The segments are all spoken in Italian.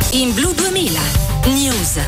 In Blu 2000 News.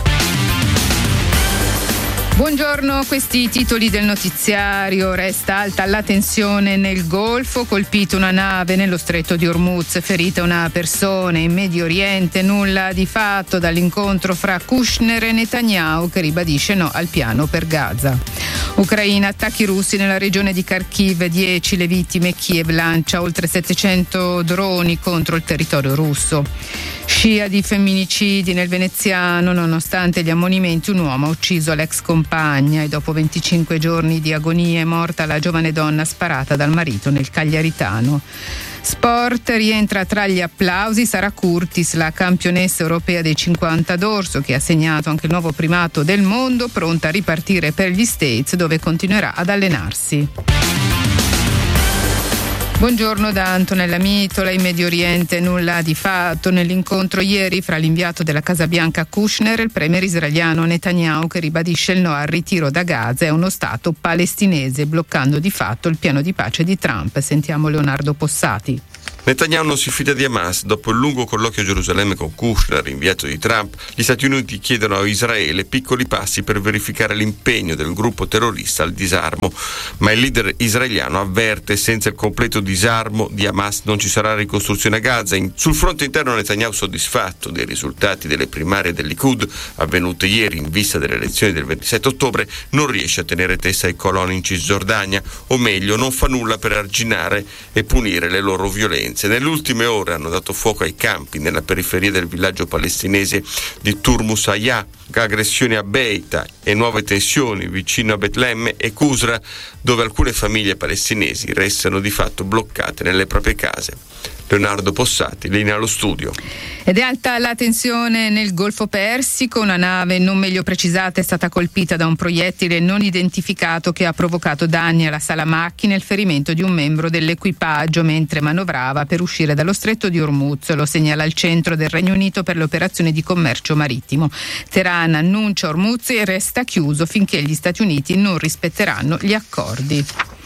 Buongiorno, questi titoli del notiziario. Resta alta la tensione nel Golfo, colpita una nave nello stretto di Hormuz, ferita una persona. In Medio Oriente nulla di fatto dall'incontro fra Kushner e Netanyahu, che ribadisce no al piano per Gaza. Ucraina, attacchi russi nella regione di Kharkiv, 10 le vittime. Kiev lancia oltre 700 droni contro il territorio russo. Scia di femminicidi nel veneziano, nonostante gli ammonimenti un uomo ha ucciso l'ex compagna e dopo 25 giorni di agonia è morta la giovane donna sparata dal marito nel Cagliaritano. Sport, rientra tra gli applausi Sara Curtis, la campionessa europea dei 50 d'orso, che ha segnato anche il nuovo primato del mondo, pronta a ripartire per gli States, dove continuerà ad allenarsi. Buongiorno da Antonella Mitola. In Medio Oriente nulla di fatto nell'incontro ieri fra l'inviato della Casa Bianca Kushner e il premier israeliano Netanyahu, che ribadisce il no al ritiro da Gaza e a uno Stato palestinese, bloccando di fatto il piano di pace di Trump. Sentiamo Leonardo Possati. Netanyahu non si fida di Hamas. Dopo il lungo colloquio a Gerusalemme con Kushner, inviato di Trump, gli Stati Uniti chiedono a Israele piccoli passi per verificare l'impegno del gruppo terrorista al disarmo. Ma il leader israeliano avverte: senza il completo disarmo di Hamas non ci sarà ricostruzione a Gaza. Sul fronte interno Netanyahu soddisfatto dei risultati delle primarie del Likud avvenute ieri in vista delle elezioni del 27 ottobre, non riesce a tenere testa ai coloni in Cisgiordania, o meglio non fa nulla per arginare e punire le loro violenze. Nelle ultime ore hanno dato fuoco ai campi nella periferia del villaggio palestinese di Turmus Hayah, aggressioni a Beita e nuove tensioni vicino a Betlemme e Qusra, dove alcune famiglie palestinesi restano di fatto bloccate nelle proprie case. Leonardo Possati, linea allo studio. Ed è alta la tensione nel Golfo Persico. Una nave non meglio precisata è stata colpita da un proiettile non identificato che ha provocato danni alla sala macchine e il ferimento di un membro dell'equipaggio mentre manovrava per uscire dallo stretto di Hormuz. Lo segnala il centro del Regno Unito per le operazioni di commercio marittimo. Teheran annuncia Hormuz e resta chiuso finché gli Stati Uniti non rispetteranno gli accordi.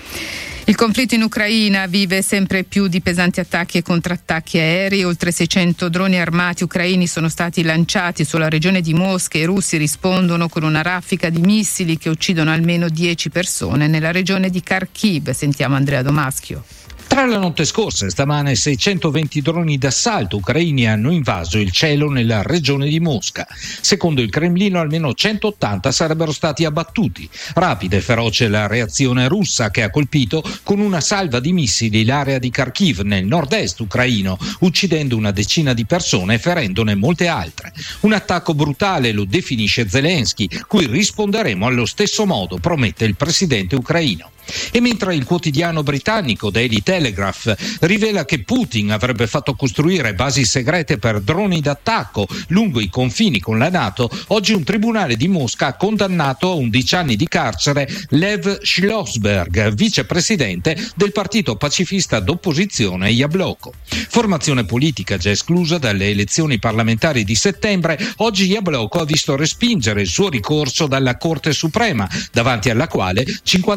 Il conflitto in Ucraina vive sempre più di pesanti attacchi e contrattacchi aerei. Oltre 600 droni armati ucraini sono stati lanciati sulla regione di Mosca e i russi rispondono con una raffica di missili che uccidono almeno 10 persone nella regione di Kharkiv. Sentiamo Andrea Domaschio. Tra la notte scorsa e stamane 620 droni d'assalto ucraini hanno invaso il cielo nella regione di Mosca. Secondo il Cremlino almeno 180 sarebbero stati abbattuti. Rapida e feroce la reazione russa, che ha colpito con una salva di missili l'area di Kharkiv nel nord-est ucraino, uccidendo una decina di persone e ferendone molte altre. Un attacco brutale, lo definisce Zelensky, cui risponderemo allo stesso modo, promette il presidente ucraino. E mentre il quotidiano britannico Daily Telegraph rivela che Putin avrebbe fatto costruire basi segrete per droni d'attacco lungo i confini con la NATO, oggi un tribunale di Mosca ha condannato a 11 anni di carcere Lev Schlossberg, vicepresidente del partito pacifista d'opposizione Jabloko. Formazione politica già esclusa dalle elezioni parlamentari di settembre, oggi Jabloko ha visto respingere il suo ricorso dalla Corte Suprema, davanti alla quale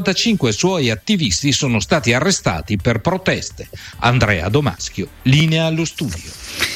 55 suoi attivisti sono stati arrestati per proteste. Andrea Domaschio, linea allo studio.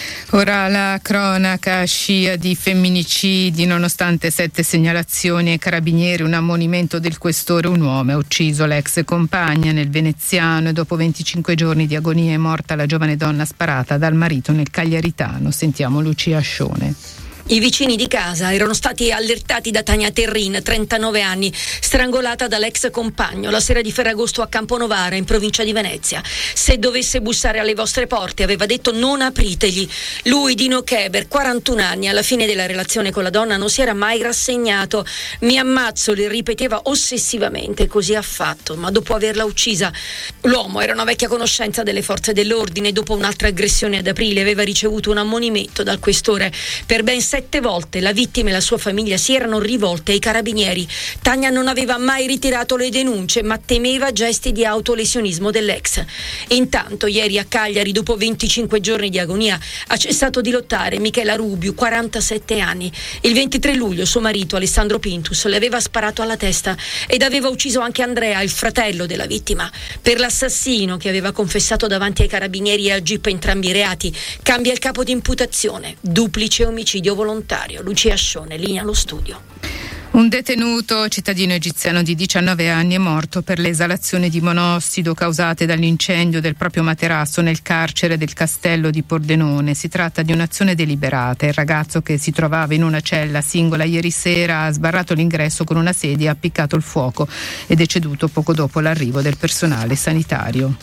Ora la cronaca, scia di femminicidi, nonostante 7 segnalazioni ai carabinieri, un ammonimento del questore, un uomo ha ucciso l'ex compagna nel veneziano e dopo 25 giorni di agonia è morta la giovane donna sparata dal marito nel Cagliaritano. Sentiamo Lucia Ascione. I vicini di casa erano stati allertati da Tania Terrin, 39 anni, strangolata dall'ex compagno la sera di Ferragosto a Camponovara, in provincia di Venezia. Se dovesse bussare alle vostre porte, aveva detto, non apritegli. Lui, Dino Keber, 41 anni, alla fine della relazione con la donna non si era mai rassegnato. Mi ammazzo, le ripeteva ossessivamente, così ha fatto, ma dopo averla uccisa. L'uomo era una vecchia conoscenza delle forze dell'ordine. Dopo un'altra aggressione ad aprile aveva ricevuto un ammonimento dal questore per ben 7 volte la vittima e la sua famiglia si erano rivolte ai carabinieri. Tania non aveva mai ritirato le denunce, ma temeva gesti di autolesionismo dell'ex. Intanto ieri a Cagliari, dopo 25 giorni di agonia, ha cessato di lottare Michela Rubiu, 47 anni. Il 23 luglio suo marito Alessandro Pintus le aveva sparato alla testa ed aveva ucciso anche Andrea, il fratello della vittima. Per l'assassino, che aveva confessato davanti ai carabinieri e al GIP entrambi i reati, cambia il capo di imputazione: duplice omicidio volontario. Lucia Scione, linea allo studio. Un detenuto cittadino egiziano di 19 anni è morto per le esalazioni di monossido causate dall'incendio del proprio materasso nel carcere del Castello di Pordenone. Si tratta di un'azione deliberata. Il ragazzo, che si trovava in una cella singola ieri sera, ha sbarrato l'ingresso con una sedia e ha appiccato il fuoco. È deceduto poco dopo l'arrivo del personale sanitario.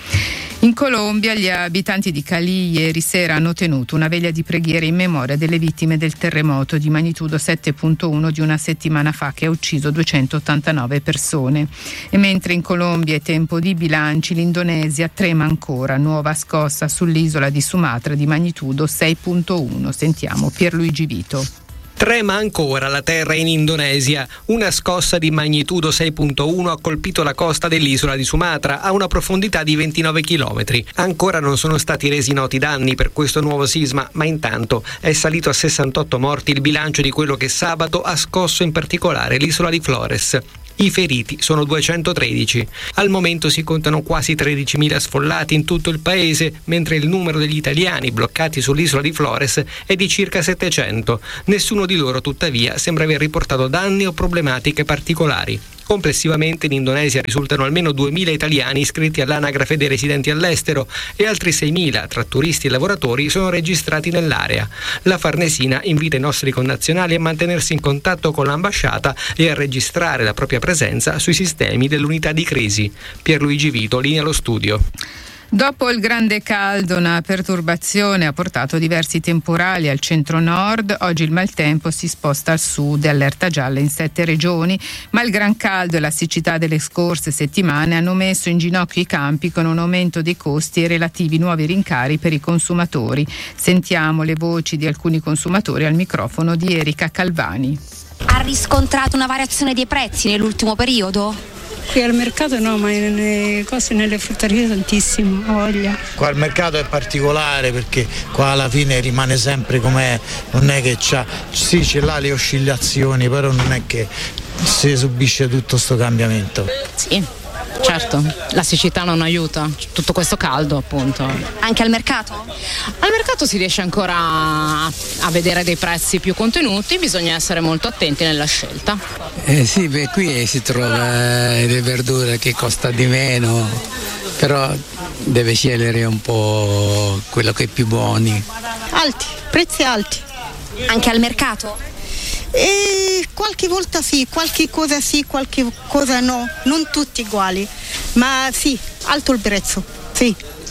In Colombia gli abitanti di Cali ieri sera hanno tenuto una veglia di preghiera in memoria delle vittime del terremoto di magnitudo 7.1 di una settimana fa, che ha ucciso 289 persone. E mentre in Colombia è tempo di bilanci, l'Indonesia trema ancora. Nuova scossa sull'isola di Sumatra di magnitudo 6.1. Sentiamo Pierluigi Vito. Trema ancora la terra in Indonesia. Una scossa di magnitudo 6.1 ha colpito la costa dell'isola di Sumatra a una profondità di 29 chilometri. Ancora non sono stati resi noti danni per questo nuovo sisma, ma intanto è salito a 68 morti il bilancio di quello che sabato ha scosso in particolare l'isola di Flores. I feriti sono 213. Al momento si contano quasi 13.000 sfollati in tutto il paese, mentre il numero degli italiani bloccati sull'isola di Flores è di circa 700. Nessuno di loro, tuttavia, sembra aver riportato danni o problematiche particolari. Complessivamente in Indonesia risultano almeno 2.000 italiani iscritti all'anagrafe dei residenti all'estero e altri 6.000 tra turisti e lavoratori sono registrati nell'area. La Farnesina invita i nostri connazionali a mantenersi in contatto con l'ambasciata e a registrare la propria presenza sui sistemi dell'unità di crisi. Pierluigi Vito, linea allo studio. Dopo il grande caldo, una perturbazione ha portato diversi temporali al centro-nord. Oggi il maltempo si sposta al sud e allerta gialla in 7 regioni, ma il gran caldo e la siccità delle scorse settimane hanno messo in ginocchio i campi, con un aumento dei costi e relativi nuovi rincari per i consumatori. Sentiamo le voci di alcuni consumatori al microfono di Erika Calvani. Ha riscontrato una variazione dei prezzi nell'ultimo periodo? Qui al mercato no, ma nelle cose, nelle frutterie tantissimo, ho voglia. Qua il mercato è particolare perché qua alla fine rimane sempre com'è, non è che c'è là le oscillazioni, però non è che si subisce tutto sto cambiamento. Sì, certo, la siccità non aiuta, tutto questo caldo appunto. Anche al mercato? Al mercato si riesce ancora a vedere dei prezzi più contenuti, bisogna essere molto attenti nella scelta. Sì, beh, qui si trova le verdure che costa di meno, però deve scegliere un po' quello che è più buoni. Alti, prezzi alti. Anche al mercato? Qualche volta sì, qualche cosa no, non tutti uguali, ma sì, alto il prezzo, sì.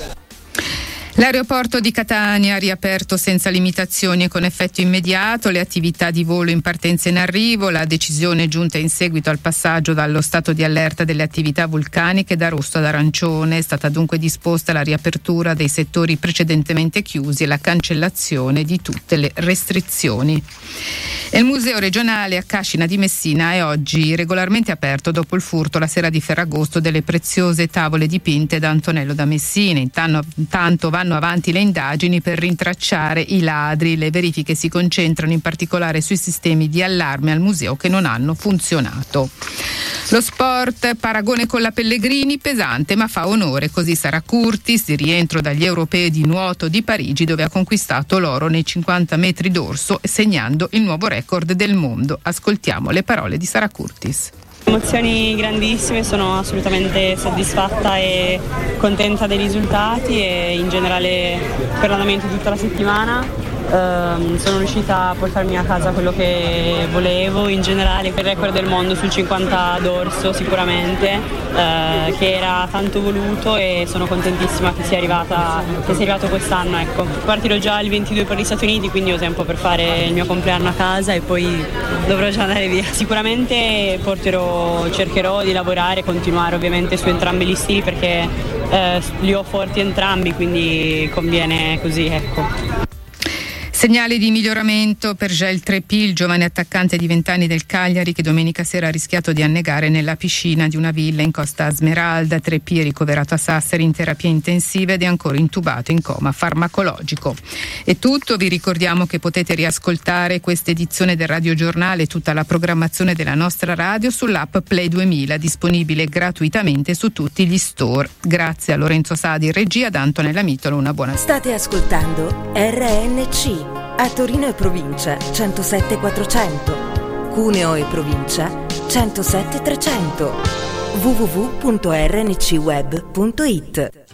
L'aeroporto di Catania ha riaperto senza limitazioni e con effetto immediato le attività di volo in partenza e in arrivo. La decisione è giunta in seguito al passaggio dallo stato di allerta delle attività vulcaniche da rosso ad arancione. È stata dunque disposta la riapertura dei settori precedentemente chiusi e la cancellazione di tutte le restrizioni. E il Museo regionale a Cascina di Messina è oggi regolarmente aperto dopo il furto la sera di Ferragosto delle preziose tavole dipinte da Antonello da Messina. Intanto vanno avanti le indagini per rintracciare i ladri. Le verifiche si concentrano in particolare sui sistemi di allarme al museo che non hanno funzionato. Lo sport, paragone con la Pellegrini, pesante ma fa onore, così Sara Curtis, di rientro dagli europei di nuoto di Parigi, dove ha conquistato l'oro nei 50 metri d'orso, segnando il nuovo record del mondo. Ascoltiamo le parole di Sara Curtis. Emozioni grandissime, sono assolutamente soddisfatta e contenta dei risultati e in generale per l'andamento di tutta la settimana. Sono riuscita a portarmi a casa quello che volevo, in generale il record del mondo sul 50 d'orso sicuramente, che era tanto voluto e sono contentissima che sia arrivato quest'anno. Ecco. Partirò già il 22 per gli Stati Uniti, quindi ho tempo per fare il mio compleanno a casa e poi dovrò già andare via. Sicuramente cercherò di lavorare e continuare ovviamente su entrambi gli stili perché li ho forti entrambi, quindi conviene così, ecco. Segnali di miglioramento per Gel Trepì, il giovane attaccante di 20 anni del Cagliari che domenica sera ha rischiato di annegare nella piscina di una villa in Costa Smeralda. Trepì è ricoverato a Sassari in terapia intensiva ed è ancora intubato in coma farmacologico. È tutto, vi ricordiamo che potete riascoltare questa edizione del radiogiornale e tutta la programmazione della nostra radio sull'app Play 2000, disponibile gratuitamente su tutti gli store. Grazie a Lorenzo Sadi in regia, da Antonella Mitolo, una buona serata. State ascoltando RNC a Torino e provincia 107 400, Cuneo e provincia 107 300, www.rncweb.it.